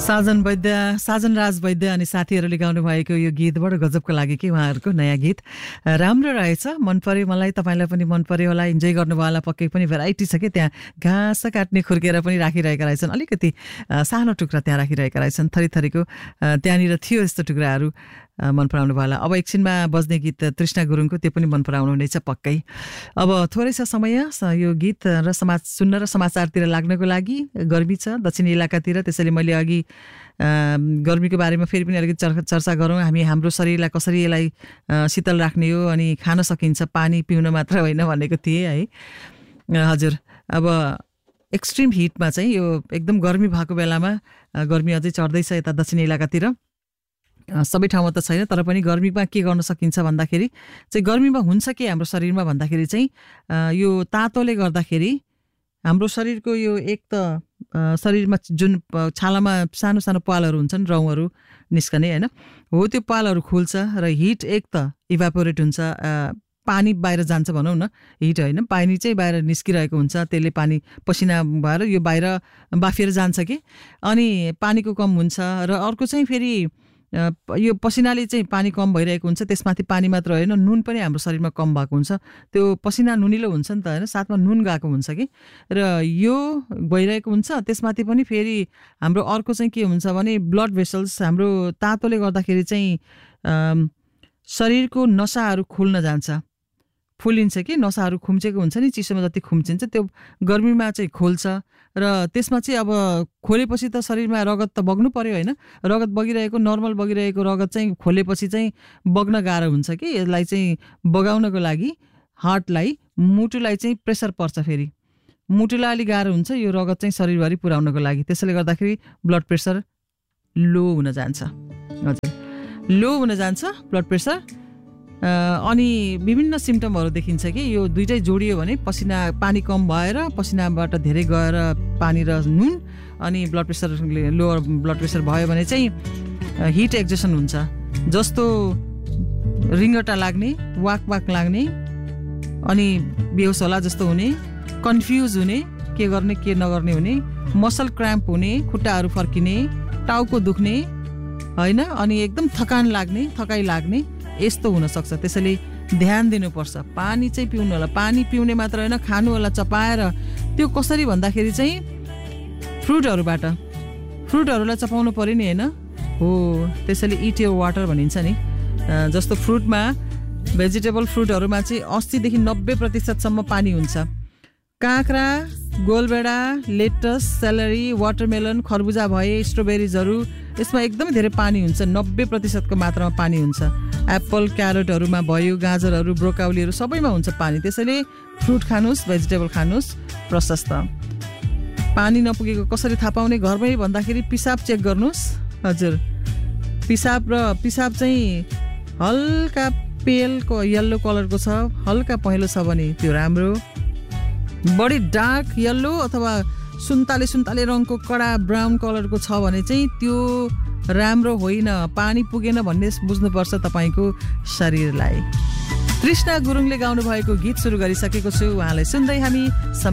साजन राज वैद्य अनि साथीहरूले गाउनु भएको यो गीत बडो गजबको लाग्यो कि उहाँहरूको नयाँ गीत राम्रो रहेछ, मन पर्यो मलाई, तपाईँलाई पनि मन पर्यो होला, इन्जोय गर्नुभयो होला। पक्कै पनि भेराइटी छ कि त्यहाँ घाँस काट्ने खुर्केर पनि राखिरहेका रहेछन्, अलिकति सानो टुक्रा त्यहाँ राखिरहेका रहेछन्, थरीथरीको त्यहाँनिर थियो यस्तो टुक्राहरू मन पराउनु भयो होला। अब एकछिनमा बज्ने गीत तृष्णा गुरुङको, त्यो पनि मन पराउनु हुनेछ पक्कै। अब थोरै छ समय यो गीत र समाज सुन्न र समाचारतिर लाग्नको लागि। गर्मी छ दक्षिणी इलाकातिर, त्यसैले मैले अघि गर्मीको बारेमा फेरि पनि अलिकति चर्चा गरौँ। हाम्रो शरीरलाई कसरी यसलाई शीतल राख्ने हो अनि खान सकिन्छ, पानी पिउन मात्र होइन भनेको थिएँ है। हजुर, अब एक्सट्रिम हिटमा चाहिँ यो एकदम गर्मी भएको बेलामा, गर्मी अझै चढ्दैछ यता दक्षिणी इलाकातिर, सबै ठाउँमा त छैन तर पनि गर्मीमा के गर्न सकिन्छ भन्दाखेरि चाहिँ, गर्मीमा हुन्छ के हाम्रो शरीरमा भन्दाखेरि चाहिँ यो तातोले गर्दाखेरि हाम्रो शरीरको यो एक त शरीरमा जुन छालामा सानो सानो पालहरू हुन्छन्, रौँहरू निस्कने होइन, हो त्यो पालहरू खुल्छ र हिट एक त इभापोरेट हुन्छ, पानी बाहिर जान्छ भनौँ न, हिट होइन, पानी चाहिँ बाहिर निस्किरहेको हुन्छ, त्यसले पानी पसिना भएर यो बाहिर बाफिएर जान्छ कि, अनि पानीको कम हुन्छ। र अर्को चाहिँ फेरि यो पसिनाले चाहिँ पानी कम भइरहेको हुन्छ, त्यसमाथि पानी मात्र होइन नुन पनि हाम्रो शरीरमा कम भएको हुन्छ, त्यो पसिना नुनिलो हुन्छ नि त होइन, साथमा नुन गएको हुन्छ कि, र यो भइरहेको हुन्छ। त्यसमाथि पनि फेरि हाम्रो अर्को चाहिँ के हुन्छ भने ब्लड भेसल्स हाम्रो तातोले गर्दाखेरि चाहिँ शरीरको नसाहरू खुल्न जान्छ, फुलिन्छ कि, नसाहरू खुम्चेको हुन्छ नि, चिसोमा जति खुम्चिन्छ त्यो गर्मीमा चाहिँ खोल्छ, र त्यसमा चाहिँ अब खोलेपछि त शरीरमा रगत त बग्नु पर्यो होइन, रगत बगिरहेको नर्मल बगिरहेको रगत चाहिँ खोलेपछि चाहिँ बग्न गाह्रो हुन्छ कि, यसलाई चाहिँ बगाउनको लागि हार्टलाई, मुटुलाई चाहिँ प्रेसर पर्छ, फेरि मुटुलाई अलिक गाह्रो हुन्छ यो रगत चाहिँ शरीरभरि पुर्याउनको लागि, त्यसैले गर्दाखेरि ब्लड प्रेसर लो हुन जान्छ। हजुर, लो हुन जान्छ ब्लड प्रेसर, अनि विभिन्न सिम्टमहरू देखिन्छ कि यो दुइटै जोडियो भने पसिना, पानी कम भएर पसिनाबाट धेरै गएर पानी र नुन, अनि ब्लड प्रेसरले लोवर ब्लड प्रेसर भयो भने चाहिँ हिट एक्जेसन हुन्छ, जस्तो रिङ्गटा लाग्ने, वाक लाग्ने, अनि बेहोस होला जस्तो हुने, कन्फ्युज हुने, के गर्ने के नगर्ने हुने, मसल क्राम्प हुने, खुट्टाहरू फर्किने, टाउको दुख्ने होइन, अनि एकदम थकान लाग्ने, थकाइ लाग्ने, यस्तो हुनसक्छ। त्यसैले ध्यान दिनुपर्छ, पानी चाहिँ पिउनु होला, पानी पिउने मात्र होइन खानु होला चपाएर। त्यो कसरी भन्दाखेरि चाहिँ फ्रुटहरूलाई चपाउनु पर्यो नि होइन, हो, त्यसैले इट योर वाटर भनिन्छ नि। जस्तो फ्रुटमा, भेजिटेबल फ्रुटहरूमा चाहिँ 80देखि 90% पानी हुन्छ। काँक्रा, गोलभेडा, लेटस, सेलरी, वाटरमेलन, खरबुजा भए, स्ट्रबेरिजहरू, यसमा एकदमै धेरै पानी हुन्छ, 90% मात्रामा पानी हुन्छ। एप्पल, क्यारोटहरूमा भयो, गाजरहरू, ब्रोकाउलीहरू सबैमा हुन्छ पानी। त्यसैले फ्रुट खानुहोस्, भेजिटेबल खानुहोस् प्रशस्त। पानी नपुगेको कसरी थाहा पाउने घरमै भन्दाखेरि पिसाब चेक गर्नुहोस्। हजुर, पिसाब चाहिँ हल्का पेलको येल्लो कलरको छ, हल्का पहेँलो छ भने त्यो राम्रो, बढी डार्क येल्लो अथवा सुन्तले रङको कडा ब्राउन कलरको छ भने चाहिँ त्यो राम्रो होइन, पानी पुगेन भन्ने बुझ्नुपर्छ तपाईँको शरीरलाई। तृष्णा गुरुङले गाउनु भएको गीत सुरु गरिसकेको छु, उहाँलाई सुन्दै हामी